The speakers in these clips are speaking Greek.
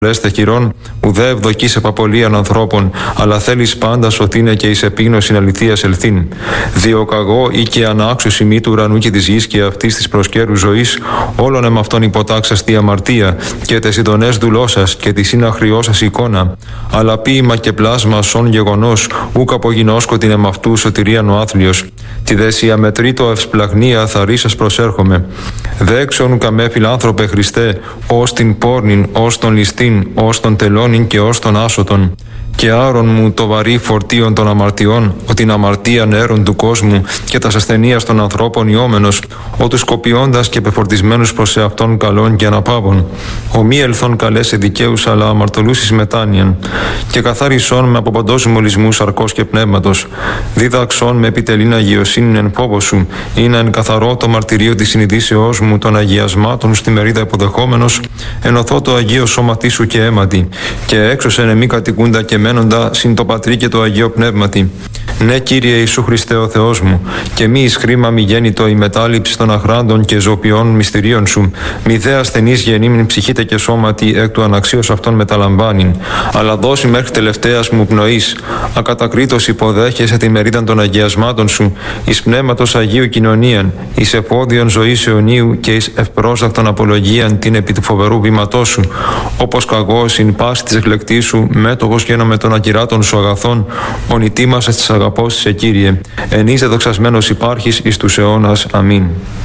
Λέστε χειρών, ουδέ ευδοκείς επαπολίαν ανθρώπων, αλλά θέλεις πάντα σωθήνε και εις επίγνωσιν αληθείας ελθύν. Διοκαγώ ή και ανάξωση μη του ουρανού και της γης και αυτής της προσκέρου ζωής, όλων εμ' αυτών υποτάξας τη αμαρτία και τες ειδονές δουλώσας και τη συναχριός σας εικόνα. Αλλά ποίημα και πλάσμα σον γεγονός, ούκ απογινώσκω την εμ' αυτού σωτηρίαν ο άθλιος. Τη δέσια μετρήτω ευσπλαγνία θα ρίσας προσέρχομαι. Δέξον καμέ φιλάνθρωπε Χριστέ, ως την πόρνην, ως τον ληστήν, ως τον τελώνην και ως τον άσωτον. Και άρον μου το βαρύ φορτίον των αμαρτιών, ο την αμαρτία νέρων του κόσμου και τας ασθενείας των ανθρώπων ιόμενος, ο τους κοπιώντας και πεφορτισμένους προς εαυτόν καλών και αναπαύων. Ο μη ελθόν καλέσαι δικαίους, αλλά αμαρτωλούς εις μετάνοιαν. Και καθάρισόν με από παντός μολυσμού σαρκός και πνεύματος. Δίδαξόν με επιτελήν αγιοσύνην εν φόβο σου, είναι εν καθαρό το μαρτυρίο της συνειδήσεώς μου των αγιασμάτων στη μερίδα υποδεχόμενος, ενωθώ το αγίο σώματί σου και αίματι, και έξωσεν εμεί κατοικούντα και μένοντα συν το Πατρί και το Αγίο Πνεύματι. Ναι, Κύριε Ιησού Χριστέ ο Θεός μου, και μη εις χρήμα μη γέννητο η μετάληψη των αχράντων και ζωπιών μυστηρίων σου, μη δε ασθενής γεννήμην ψυχήτε και σώματι εκ του αναξίως αυτών μεταλαμβάνειν, αλλά δώσει μέχρι τελευταίας μου πνοής, ακατακρίτως υποδέχεσαι τη μερίδα των αγιασμάτων σου, εις πνεύματος Αγίου κοινωνίαν, εις εφόδιον ζωής αιωνίου και εις ευπρόσδακτον απολογίαν την επί του φοβερού βήματός σου, όπως καγώ συν πάση της εκλεκτής σου, μέτοχος γένω με των ακυράτων σου αγαθών, ονητήμασες της αγαπώς σε Κύριε, εν είσαι δοξασμένος υπάρχεις εις τους αιώνας. Αμήν.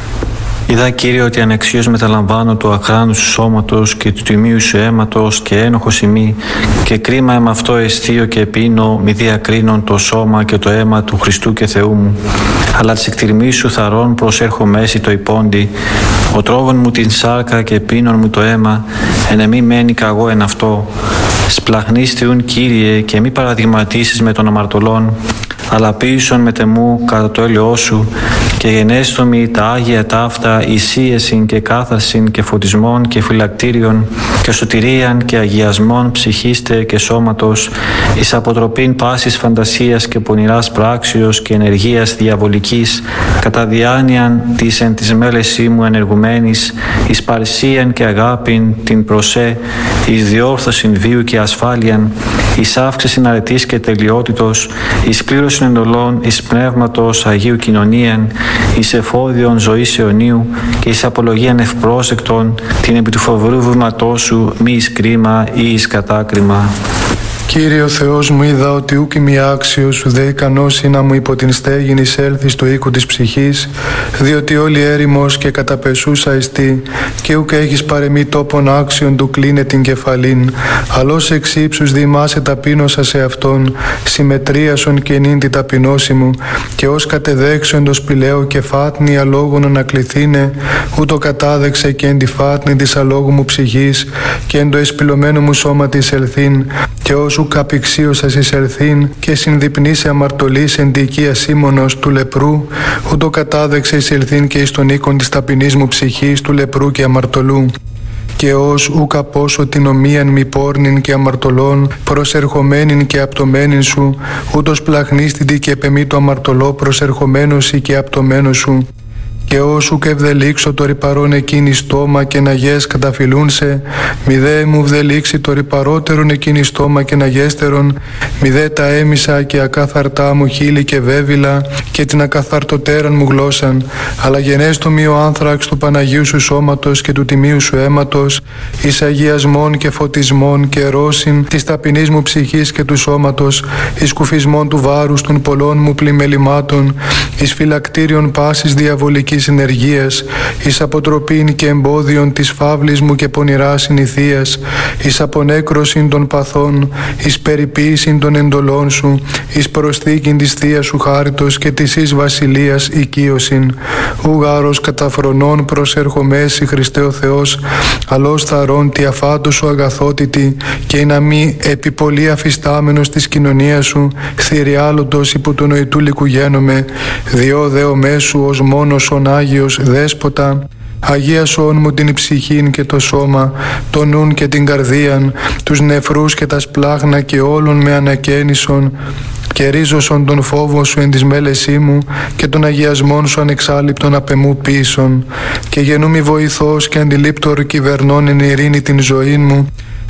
Είδα, Κύριε, ότι ανεξίως μεταλαμβάνω του αχράντου σου σώματος και του τιμίου σου αίματος και ένοχος ημί, και κρίμα εμ' αυτό εστίω και πίνω, μη διακρίνων το σώμα και το αίμα του Χριστού και Θεού μου. Αλλά της εκτιρμής σου θαρών προσέρχω μέση το υπόντι, ο τρόβων μου την σάρκα και πίνων μου το αίμα, εν εμή μένει καγώ εν αυτό. Σπλαχνίστιουν, Κύριε, και μη παραδειγματίσεις με των αμαρτωλών, αλλά ποίησον με τεμού κατά το έλεος σου, και γενέστομοι τα Άγια ταύτα εισίεσιν και κάθαρσιν και φωτισμών και φυλακτήριον και σωτηρίαν και αγιασμών ψυχίστε και σώματος, εις αποτροπήν πάσης φαντασίας και πονηράς πράξεως και ενεργείας διαβολικής, κατά διάνοιαν της εν της μέλεσή μου ενεργουμένης, εις παρησίαν και αγάπην την προσέ, εις διόρθωσιν βίου και ασφάλειαν, εις αύξησιν αρετής και τελειότητος, εις πλήρωσιν εντολών, εις πνεύματος Αγίου κοινωνίαν, εις εφόδιον ζωής αιωνίου και εις απολογίαν ευπρόσεκτον, την επί του φοβερού βήματός σου μη εις κρίμα ή εις κατάκριμα. Κύριε ο Θεός μου, είδα ότι ούκ είμαι άξιος, ουδέ ικανός ή να μου υπό την στέγην εισέλθει στο οίκο της ψυχής, διότι όλη έρημος και καταπεσούσα εστί, και ούκ έχεις παρεμή τόπον άξιον του κλείνε την κεφαλήν, αλλώς εξ ύψους διημάσαι ταπείνωσα σε αυτόν, συμμετρίασον και νυν τη ταπεινώση μου, και ως κατεδέξω εν το σπηλαίο και φάτνη αλόγων ανακληθήνε, ούτω κατάδεξε και εν τη φάτνη της αλόγου μου ψυχής, και εν το εσπηλωμένο μου σώμα της ελθύν, και όσου καπηξίωσας εισελθύν και συνδιπνήσε αμαρτωλής εν τη οικία Σίμωνος του λεπρού, ούτω κατάδεξε εισελθύν και εις τον οίκον της ταπεινής μου ψυχής του λεπρού και αμαρτωλού. Και ως ούκ απόσο την ομοίαν μη πόρνην και αμαρτωλών προσερχομένην και απτωμένην σου, ούτως πλαχνίστητη και επεμή το αμαρτωλό προσερχομένος ή και απτωμένος σου. Και όσου και ευδελίξω το ρυπαρόν εκείνη στόμα και να γες καταφυλούνσε, μη δε μου βδελίξει το ρυπαρότερον εκείνη στόμα και να γέστερον, μη δε τα έμισα και ακάθαρτά μου χείλη και βέβυλα και την ακαθαρτοτέραν μου γλώσσαν, αλλά γενέστο μη ο άνθραξ του Παναγίου σου σώματος και του τιμίου σου αίματος, εις αγιασμών και φωτισμών και ρώσιν της ταπεινής μου ψυχής και του σώματος, εις κουφισμών του βάρους των πολλών μου πλημελημάτων, εις φυλακτήριον πάσης διαβολικής ενεργείας, εις αποτροπήν και εμπόδιον της φαύλης μου και πονηράς συνηθείας, εις απονέκρωσιν των παθών, εις περιποίησιν των εντολών σου, εις προσθήκην της θείας σου χάριτος και της εις βασιλείας οικείωσιν. Ουγάρος καταφρονών προσερχομέσι Χριστέ ο Θεός, αλλός θαρών τη αφάτου σου αγαθότητη, και να μη επί πολύ αφιστάμενος της κοινωνίας σου, θηριάλωτος υπό του νοητού λικουγένομαι, διό δεο μέσου ως μόνος ον Άγιος Δέσποτα, αγίασον μου την ψυχήν και το σώμα, το νουν και την καρδίαν, τους νεφρούς και τα σπλάχνα και όλων με ανακαίνισον, και ρίζωσον τον φόβο σου εν της μέλεσή μου και των αγιασμών σου ανεξάλληπτον απ' εμού πίσων, και γενούμι βοηθός και αντιλήπτορ κυβερνών εν ειρήνη την ζωή μου,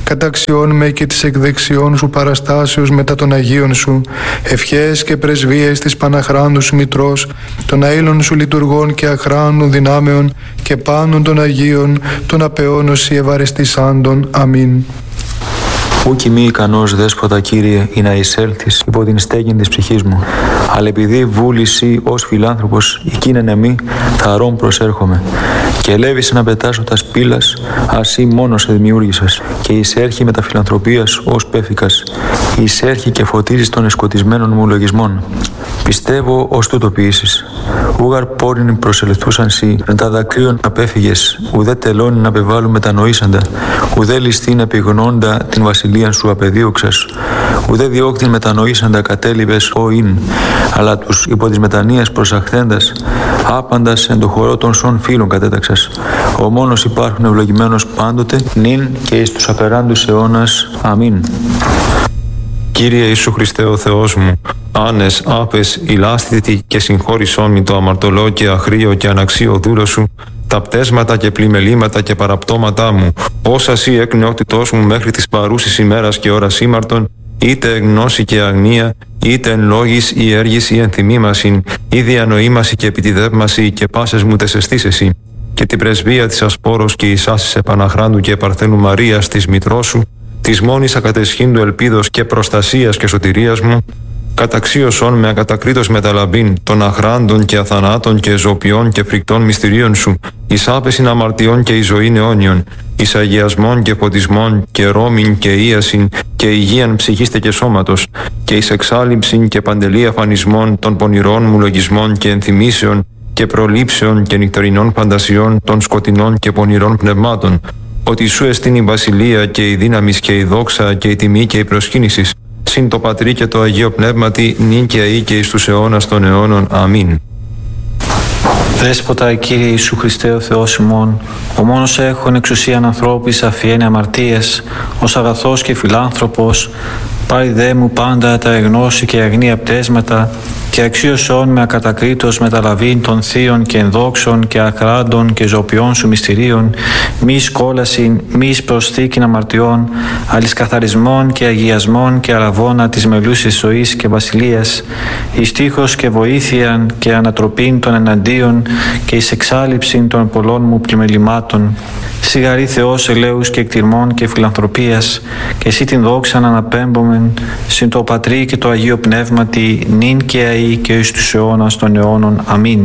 καταξιών με και της εκδεξιών σου παραστάσεως μετά των Αγίων σου, ευχές και πρεσβείες της Παναχράντου σου Μητρός, των αήλων σου λειτουργών και αχράντων δυνάμεων και πάντων των Αγίων, των απεώνωση ευαρεστησάντων. Αμήν. Ούκ μη ικανός δέσποτα, Κύριε, ή να εισέλθεις υπό την στέγην της ψυχής μου, αλλά επειδή βούληση ως φιλάνθρωπος εκείνεν εμεί, θαρών προσέρχομαι. Και ελεύησε να πετάσω τα σπήλας, ασύ μόνος σε δημιούργησας, και εισέρχει με τα φιλανθρωπίας ως πέφικας, εισέρχει και φωτίζεις των εσκοτισμένων μου λογισμών. Πιστεύω ως τούτο ποιήσεις. Ούγαρ πόριν προσελθούσαν σοι, με τα δακρύων απέφυγες, ουδέ τελώνει να πεβάλλουν μετανοήσαντα, ουδέ ληστήν επιγνώντα την βασιλείαν σου απεδίωξας, ουδέ διώκτην μετανοήσαντα κατέλειβες ο ειν, αλλά τους υπό της μετανοίας προσαχθέντας, άπαντας εν το χορό των σών φίλων κατέταξας. Ο μόνος υπάρχουν ευλογημένος πάντοτε, νυν και εις τους απεράντους αιώνας. Αμήν. Κύριε Ιησού Χριστέ ο Θεός μου, άνες, άπες, ηλάστητη και συγχώρησόν μη το αμαρτωλό και αχρίο και αναξίο δούλο σου, τα πτέσματα και πλημελήματα και παραπτώματά μου, όσα σύ εκ νεότητός μου μέχρι της παρούσης ημέρας και ώρας ήμαρτον, είτε εν γνώση και αγνία, είτε εν λόγης ή έργης ή εν θυμήμασιν, ή διανοήμαση και επιτιδεύμαση και πάσες μου τεσεστήσεσι, και την πρεσβεία της Ασπόρος και εις άσης Επαναχράντου και Παρθένου Μαρίας της Μητρός σου, της μόνης ακατεσχύντου ελπίδος και προστασίας και σωτηρίας μου, καταξίωσον με ακατακρίτως μεταλαμπήν των αχράντων και αθανάτων και ζωπιών και φρικτών μυστηρίων σου, εις άπεσιν αμαρτιών και εις ζωήν αιώνιον, εις αγιασμών και φωτισμών και ρόμην και ίασιν και υγείαν ψυχίστε και σώματος, και εις εξάλληψιν και παντελή αφανισμών των πονηρών μου λογισμών και ενθυμίσεων και προλήψεων και νυχτερινών φαντασιών των σκοτεινών και πονηρών πνευμάτων, ότι σου εστίν η βασιλεία και η δύναμις και η δόξα και η τιμή και η προσκύνησης, συν το Πατρί και το Αγίο Πνεύματι, νυν και αεί και εις τους αιώνας των αιώνων. Αμήν. Δέσποτα, Κύριε Ιησού Χριστέ ο Θεός ημών, ο μόνος έχων εξουσίαν ανθρώπης αφιένει αμαρτίες, ως αγαθός και φιλάνθρωπος, πάρει δε μου πάντα τα εγνώση και αγνία πτέσματα και αξίωσον με ακατακρίτως μεταλαβήν των θείων και ενδόξων και αχράντων και ζωπιών σου μυστηρίων, μη σκόλασιν, μη προσθήκην αμαρτιών, αλλης καθαρισμών και αγιασμών και αραβώνα της μελούσης ζωής και βασιλείας, εις τείχος και βοήθειαν και ανατροπήν των εναντίον και εις εξάλληψην των πολλών μου πλημελημάτων. Σιγαρή Θεός ελέους και εκτιρμών και φιλανθρωπίας, και εσύ την δόξαν αναπέμπομεν, συν το Πατρί και το Αγίο Πνεύματι, νυν και αεί και εις τους αιώνας των αιώνων. Αμήν.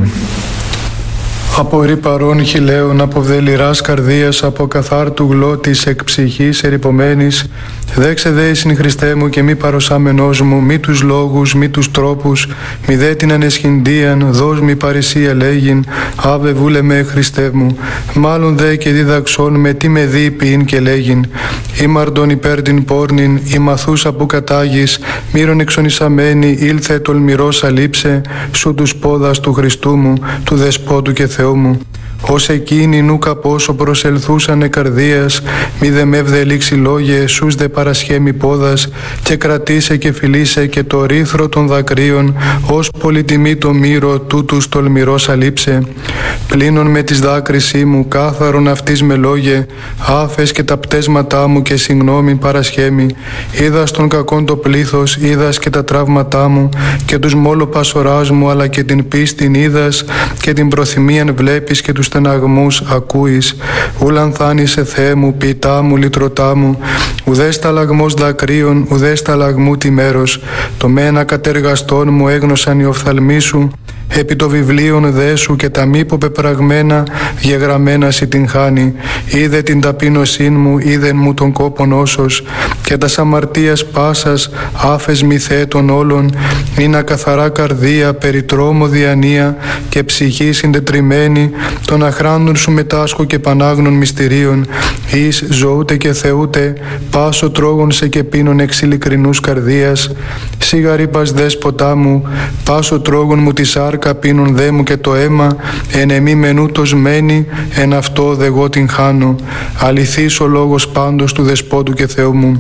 Από ρή παρών χιλέων, από βδελιράς καρδίας, από καθάρτου γλώτης εκ ψυχής ερυπωμένης, δέξε δε εις Χριστέ μου και μη παροσάμενός μου, μη τους λόγους, μη τους τρόπους, μη δε την ανεσχυντίαν, δώσ' μη παρησία λέγειν, άβε βούλε με Χριστέ μου, μάλλον δε και διδαξών με τι με δει ποιήν και λέγειν, ήμαρτον υπέρ την πόρνην, η μαθούσα που κατάγεις, μύρον εξονισαμένη, ήλθε τολμηρός αλείψε, σου τους πόδας του Χριστού μου, του Δεσπότου και Θεού μου. Ως εκείνοι νούκα πόσο προσελθούσανε καρδίας, μη δε με ευδελίξει λόγια, σούς δε παρασχέμι πόδας, και κρατήσε και φιλήσε και το ρήθρο των δακρύων, ως πολυτιμή το μύρο τούτους τολμηρός αλείψε. Πλύνων με τις δάκρυσή μου, κάθαρον αυτής με λόγια, άφες και τα πτέσματά μου και συγγνώμην παρασχέμι. Είδας τον κακόν το πλήθος, είδας και τα τραύματά μου, και τους μόλο πασοράς μου, αλλά και την πίστην είδας, και την προθυμίαν βλέπεις και τους στεναγμούς ακούεις. Ούλαν θάνησε Θεέ μου, ποιητά μου, λυτρωτά μου, ουδέ σταλαγμός δακρύων, ουδέ σταλαγμού τη μέρος. Το μένα κατεργαστών μου έγνωσαν οι οφθαλμοί σου, επί το βιβλίον δε σου και τα μη πεπραγμένα γεγραμμένα σοι την χάνει. Είδε την ταπείνωσήν μου, είδεν μου τον κόπον όσος, και τας αμαρτίας πάσας άφες μη Θεέ των όλων, είναι καθαρά καρδία, περί τρόμο διανία και ψυχή συντετριμένη, των αχράντων σου μετάσχω και πανάγνων μυστηρίων, εις ζωούτε και θεούτε, πάσο τρόγων σε και πίνων εξ ειλικρινούς καρδίας. Σίγαρη πας δέσποτά μου, πάσο τρόγων μου τη σάρκα πίνων δε μου και το αίμα, εν εμή μενούτος μένει, εν αυτό δε εγώ την χάνω. Αληθής ο λόγος πάντως του Δεσπότου και Θεού μου.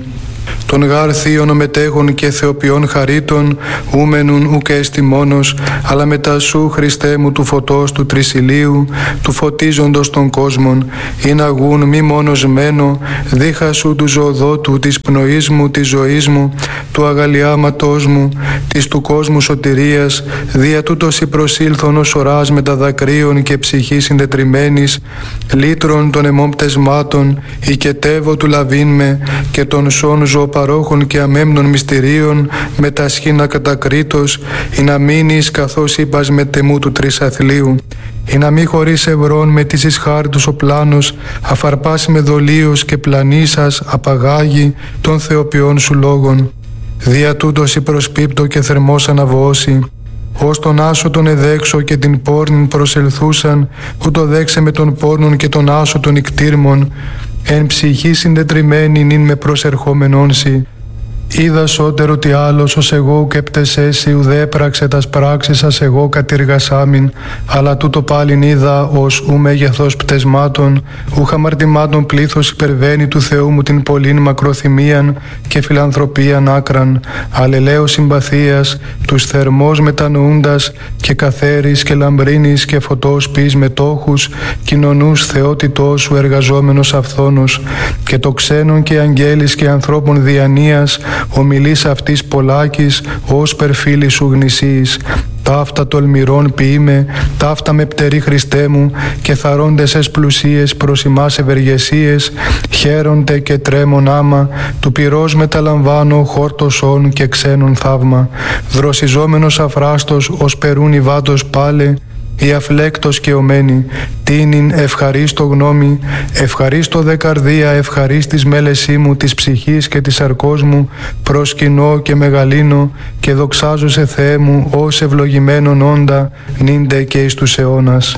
Των γάρ θείων μετέχων και θεοποιών χαρίτων, ούμενουν ουκ έστι μόνος, αλλά μετά σου, Χριστέ μου, του φωτός του τρισιλίου, του φωτίζοντος των κόσμων, ειν αγούν μη μόνος μένω, δίχα σου του ζωοδότου, της πνοής μου, της ζωής μου, του αγαλιάματός μου, της του κόσμου σωτηρίας, δια τούτος η προσήλθον ως οράς μεταδακρίων και ψυχή συντετριμένης, λύτρων των αιμών πτεσμάτων, οικετεύω του λαβήν με, και των σών ζωοπαρόχων και αμέμνων μυστηρίων, με τα σχήνα κατακρίτως, ή να μείνεις καθώς είπας με τεμού του τρισαθλίου, ή να μη χωρίς ευρών με της ισχάρτους ο πλάνος, αφαρπάσει με δολίος και πλανήσας απαγάγει των θεοποιών σου λόγων. Δια τούτος η προσπίπτω και θερμός αναβώσει, ως τον άσο τον εδέξω και την πόρνην προσελθούσαν, ούτω δέξε με τον πόρνον και τον άσο των ικτήρμων, εν ψυχή συντετριμένη νυν με προσερχόμενόνσι. Είδα σώτερο τι άλλος ως εγώ ουκ επτεσέσι, ουδέ έπραξε τας πράξεις σας εγώ κατηργασάμιν, αλλά τούτο πάλιν είδα ως ου μέγεθος πτεσμάτων, ούχ αμαρτημάτων πλήθος υπερβαίνει του Θεού μου την πολλήν μακροθυμίαν και φιλανθρωπίαν άκραν, αλλελέως συμπαθίας, τους θερμός μετανοούντας και καθαίρης και λαμπρίνης και φωτός ποιείς μετόχους, κοινωνούς θεότητός σου εργαζόμενος αυθόνος, και το ξένον και αγγέλης και ανθρώπων διανοίας, ομιλείς αυτής πολλάκης, ως περφίλη σου γνησίης. Ταύτα τολμηρών ποιείμαι, ταύτα με πτερή Χριστέ μου, και θαρώντες εσ πλουσίες προς ημάς ευεργεσίες, χαίρονται και τρέμον άμα, του πυρός μεταλαμβάνω χόρτωσον και ξένον θαύμα. Δροσιζόμενος αφράστος, ως περούν υβάτος πάλε, η αφλέκτος και ομένη, τίνην ευχαρίστω γνώμη, ευχαρίστω δε καρδία, ευχαρίστης μέλεσή μου της ψυχής και της σαρκός μου, προσκυνώ και μεγαλύνω και δοξάζω σε Θεέ μου ως ευλογημένον όντα, νύντε και εις τους αιώνας.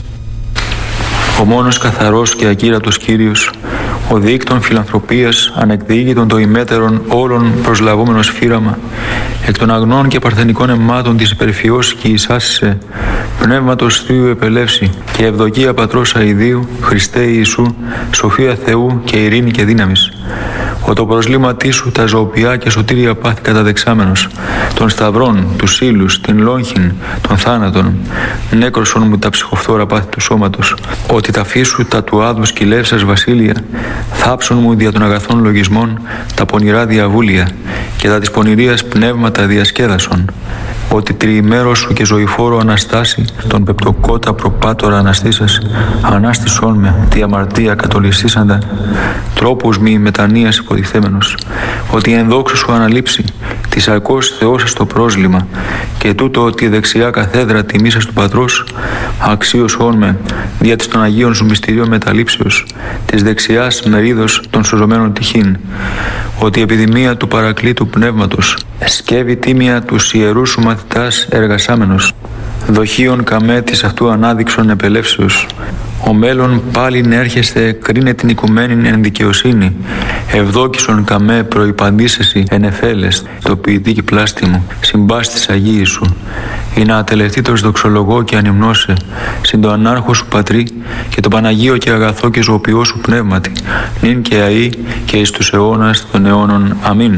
Ο μόνος καθαρός και ακύρατος Κύριος, ο δίκτων φιλανθρωπίας, ανεκδίκητον το ημέτερον όλων προσλαβόμενος φύραμα, εκ των αγνών και παρθενικών αιμάτων της υπερφιός και εισάσισε, πνεύματος Θείου επελεύσει και ευδοκία Πατρός αηδίου, Χριστέ Ιησού, σοφία Θεού και ειρήνη και δύναμης. Ο το προσλήματί σου τα ζωοποιά και σωτήρια πάθη καταδεξάμενος, των σταυρών, τους ύλους, την λόγχην, των θάνατων, νέκρωσον μου τα ψυχοφθόρα πάθη του σώματος, ότι τα φύσου τα του άδους κυλεύσας βασίλεια, θάψον μου δια των αγαθών λογισμών τα πονηρά διαβούλια και τα της πονηρίας πνεύματα διασκέδασον, ότι τριημέρος σου και ζωηφόρο αναστάσει τον πεπτοκότα προπάτορα αναστήσας, ανάστησόν με τη αμαρτία κατολιστήσαντα, τρόπους μη μετανοίας υποτιθέμενος, ότι εν δόξα σου αναλείψει της αρκός Θεός σας το πρόσλημα, και τούτο ότι δεξιά καθέδρα τιμήσας του Πατρός, αξίωσόν με δια της των Αγίων σου μυστηρίων μεταλήψεως, της δεξιάς μερίδος των σωζωμένων τυχήν, ότι η επιδημία του παρακλήτου πνεύματος σκεύει τίμια τους ιερούς σου μαθητάς εργασάμενος, δοχείων καμέ της αυτού ανάδειξον επελεύσεως. Ο μέλλον πάλιν έρχεστε κρίνε την οικουμένην εν δικαιοσύνη, ευδόκισον καμέ προϋπαντήσεσι εν εφέλες, το ποιητή και πλάστη μου, συμπάστης Αγίη σου, ή να ατελευτήτως δοξολογώ και ανυμνώσε, συν το ανάρχο σου Πατρί και το Παναγίο και αγαθό και ζωοποιό σου πνεύματι, νυν και αεί και εις τους αιώνας των αιώνων. Αμήν.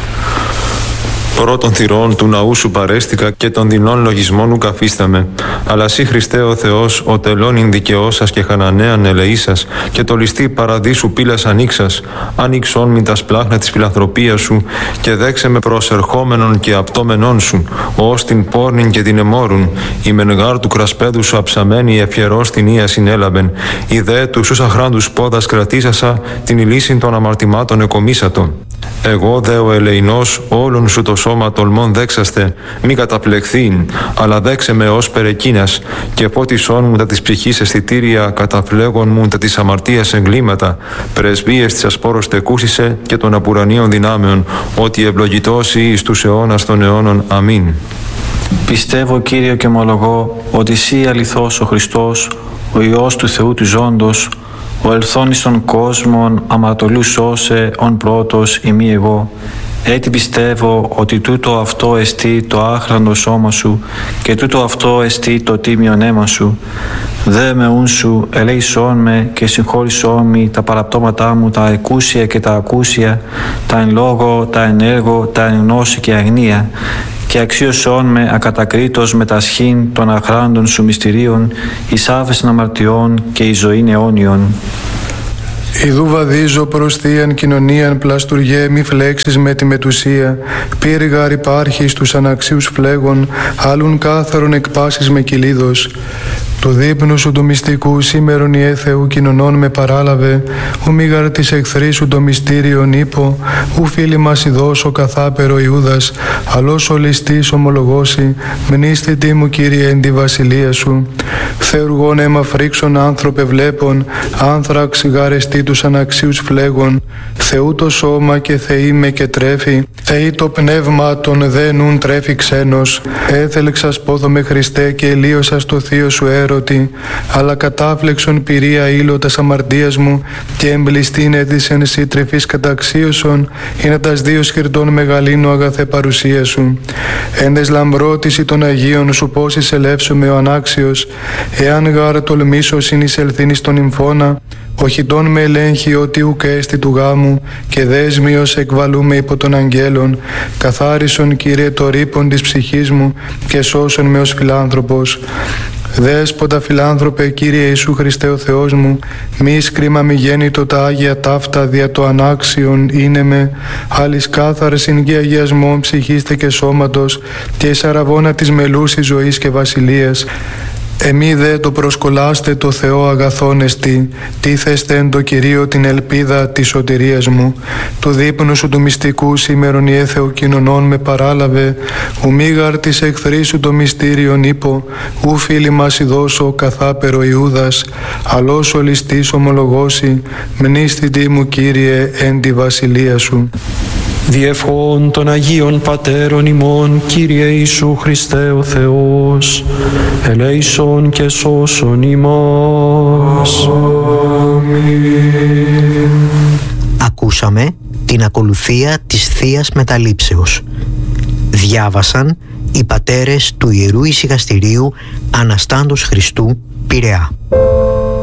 Πρώτων θυρών του ναού σου παρέστηκα και των δεινών λογισμών μου καφίσταμε. Αλλά σύ Χριστέ ο Θεός, ο τελών ειν δικαιώσας και χανανέαν ελεήσας, και το ληστή παραδείσου πύλας ανοίξας, ανοίξον μην τα σπλάχνα της φιλανθρωπίας σου, και δέξε με προσερχόμενον και απτόμενον σου, ως την πόρνην και την εμόρουν, η μενγάρ του κρασπέδου σου αψαμένη ευχερός την ία συνέλαβεν, η δε του σους αχράντους πόδας κρατήσασα, την ηλίσιν των αμαρτημάτων εκομίσατο. Εγώ δε ο ελεηνός όλων σου το σώμα τολμών δέξαστε, μη καταπλεχθήν, αλλά δέξε με ως περεκίνας, και φώτισόν μου τα της ψυχής αισθητήρια, καταφλέγον μου τα της αμαρτίας εγκλήματα, πρεσβείες της ασπόρος τεκούσισε και των απουρανίων δυνάμεων, ότι ευλογητός εις τους αιώνας των αιώνων. Αμήν. Πιστεύω, Κύριε, και ομολογώ ότι εσύ αληθώς ο Χριστός, ο Υιός του Θεού του Ζώντος, ο ελθόν εις των κόσμων αμαρτωλούς σώσε ον πρώτος ημί εγώ, Έτσι πιστεύω ότι τούτο αυτό εστί το άχραντο σώμα σου και τούτο αυτό εστί το τίμιον αίμα σου. Δε με ούν σου, ελέησόν με και συγχώρησόν με τα παραπτώματά μου, τα εκούσια και τα ακούσια, τα εν λόγω, τα εν έργο, τα εν γνώση και αγνία, και αξίωσόν με ακατακρίτως με τα σχήν των αχράντων σου μυστηρίων, εις άφεσιν αμαρτιών και εις ζωήν αιώνιον. Ιδού βαδίζω προς θείαν κοινωνίαν, πλαστουργέ μη φλέξεις με τη μετουσία. Πύργαρ υπάρχει στους αναξίους φλέγων, άλλουν κάθαρον εκπάσεις με κυλίδος. Το δείπνο σου του μυστικού σήμερον ιε Θεού κοινωνών με παράλαβε, ου μήγαρ της εχθρής σου το μυστήριον είπω, ου φίλοι μας ειδώσω καθάπερο Ιούδας, αλλός ο ληστής ομολογώσει, μνήστητη μου Κύριε εν τη βασιλεία σου. Θεουργών αίμα φρίξον άνθρωπε βλέπων, άνθραξ γαρεστή τους αναξίους φλέγων, Θεού το σώμα και Θεή με και τρέφει, Θεή το πνεύμα των δε νουν τρέφει ξένος. Έθελξας πόθο Χριστέ και ελίωσας το θείο σου έρωτη, αλλά κατάφλεξον πυρία ήλωτας αμαρτίας μου και εμπληστήν έτησεν σύ τρεφής καταξίωσον, είναι τας δύο σκυρτών μεγαλύνου αγαθέ παρουσία σου. Έντες λαμπρότηση των Αγίων σου πώς εισελεύσομαι ο ανάξιος, εάν γάρ τολμήσω συνεισελθήν στον υμφώνα, οχιτών με ελέγχει ότι ουκ έστι του γάμου και δέσμιος εκβαλούμε υπό των αγγέλων. Καθάρισον Κύριε το ρήπον της ψυχής μου και σώσον με ως φιλάνθρωπος. Δέσποτα φιλάνθρωπε Κύριε Ιησού Χριστέ ο Θεός μου, μη σκρίμα μη γέννητο τα Άγια ταύτα δια το ανάξιον είναι με, άλλης κάθαρσιν και αγιασμόν ψυχίστε και σώματος και εις αραβώνα της μελούσης ζωής και βασιλείας. Εμεί δε το προσκολάστε το Θεό αγαθόν εστί, τίθεστε εν το Κυρίο την ελπίδα της σωτηρίας μου. Του δείπνου σου του μυστικού σήμερον ιε Θεού κοινωνών με παράλαβε, ου μήγαρ της εχθρής σου το μυστήριον είπω, ου φίλοι μας ειδώσω καθάπερο Ιούδας, αλλός ο ληστής ομολογώσει, μνήστητη μου Κύριε εν τη βασιλεία σου. Διευχών των Αγίων Πατέρων ημών, Κύριε Ιησού Χριστέ ο Θεός, ελέησον και σώσον ημάς. Ακούσαμε την ακολουθία της Θείας Μεταλήψεως. Διάβασαν οι πατέρες του Ιερού Ησυχαστηρίου Αναστάντος Χριστού, Πειραιά.